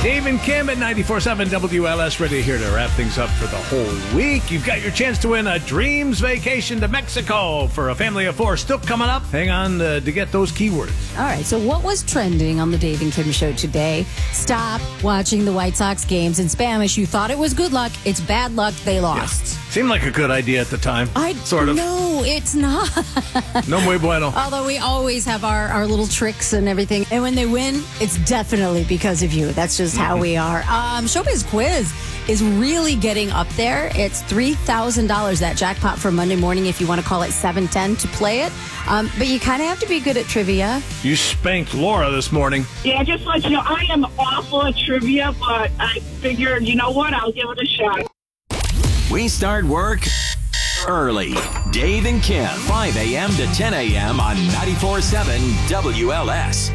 Dave and Kim at 94.7 WLS, ready here to wrap things up for the whole week. You've got your chance to win a Dreams vacation to Mexico for a family of 4. Still coming up. Hang on to get those keywords. All right, so what was trending on the Dave and Kim show today? Stop watching the White Sox games. In Spanish, you thought it was good luck. It's bad luck. They lost. Yeah. Seemed like a good idea at the time. Sort of. No, it's not. No muy bueno. Although we always have our little tricks and everything. And when they win, it's definitely because of you. That's just how we are. Showbiz Quiz is really getting up there. It's $3,000, that jackpot for Monday morning, if you want to call it 710 to play it. But you kind of have to be good at trivia. You spanked Laura this morning. Yeah, just to let you know, I am awful at trivia, but I figured, you know what, I'll give it a shot. We start work early. Dave and Kim, 5 a.m. to 10 a.m. on 94.7 WLS.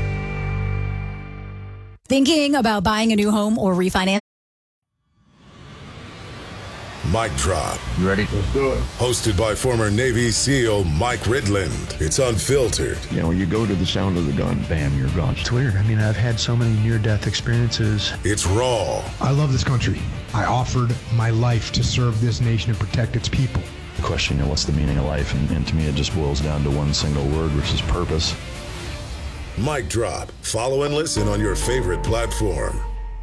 Thinking about buying a new home or refinance? Mic Drop. You ready? Let's do it. Hosted by former Navy SEAL Mike Ridland. It's unfiltered. You know, you go to the sound of the gun, bam, you're gone. It's weird. I mean, I've had so many near-death experiences. It's raw. I love this country. I offered my life to serve this nation and protect its people. The question, you know, what's the meaning of life? And to me, it just boils down to one single word, which is purpose. Mic Drop. Follow and listen on your favorite platform.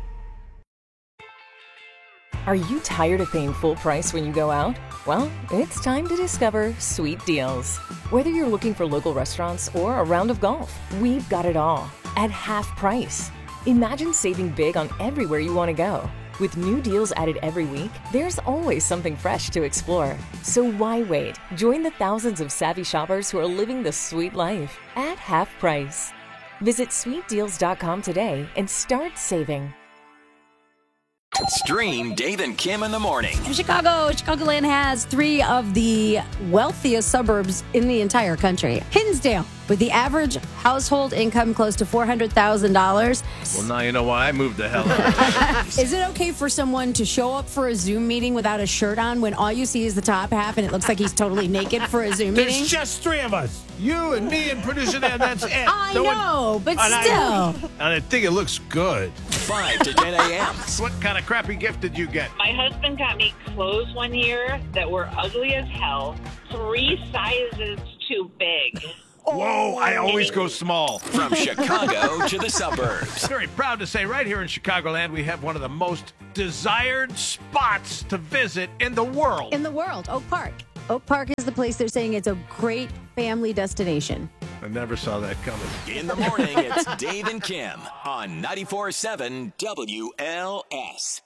Are you tired of paying full price when you go out? Well, it's time to discover Sweet Deals. Whether you're looking for local restaurants or a round of golf, we've got it all at half price. Imagine saving big on everywhere you want to go. With new deals added every week, there's always something fresh to explore. So why wait? Join the thousands of savvy shoppers who are living the sweet life at half price. Visit sweetdeals.com today and start saving. Stream Dave and Kim in the morning. In Chicagoland has 3 of the wealthiest suburbs in the entire country. Hinsdale, with the average household income close to $400,000. Well, now you know why I moved the hell out. Is it okay for someone to show up for a Zoom meeting without a shirt on when all you see is the top half and it looks like he's totally naked for a Zoom meeting? There's just 3 of us. You and me and producer Dan, that's it. I know, but still. And I think it looks good. 5 to 10 a.m. What kind of crappy gift did you get? My husband got me clothes one year that were ugly as hell, 3 sizes too big. Whoa, I always go small. From Chicago to the suburbs. Very proud to say right here in Chicagoland, we have one of the most desired spots to visit in the world. In the world, Oak Park. Oak Park is the place they're saying it's a great family destination. I never saw that coming. In the morning, it's Dave and Kim on 94.7 WLS.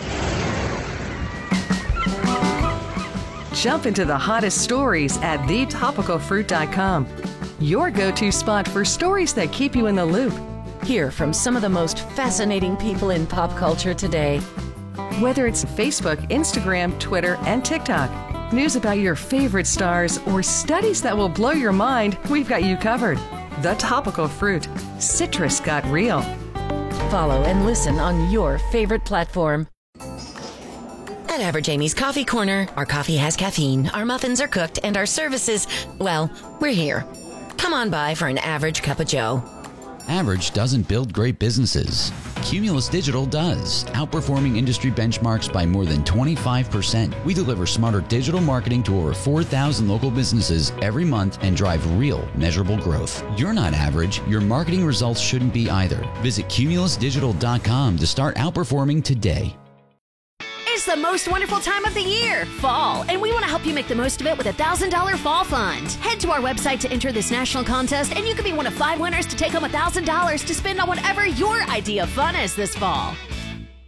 Jump into the hottest stories at thetopicalfruit.com. Your go-to spot for stories that keep you in the loop. Hear from some of the most fascinating people in pop culture today. Whether it's Facebook, Instagram, Twitter, and TikTok, news about your favorite stars, or studies that will blow your mind, we've got you covered. The Topical Fruit. Citrus got real. Follow and listen on your favorite platform. At Average Amy's Coffee Corner, our coffee has caffeine, our muffins are cooked, and our services, well, we're here. Come on by for an average cup of joe. Average doesn't build great businesses. Cumulus Digital does, outperforming industry benchmarks by more than 25%. We deliver smarter digital marketing to over 4,000 local businesses every month and drive real, measurable growth. You're not average. Your marketing results shouldn't be either. Visit cumulusdigital.com to start outperforming today. It's the most wonderful time of the year, fall, and we want to help you make the most of it with a $1,000 fall fund. Head to our website to enter this national contest, and you could be one of 5 winners to take home $1,000 to spend on whatever your idea of fun is this fall.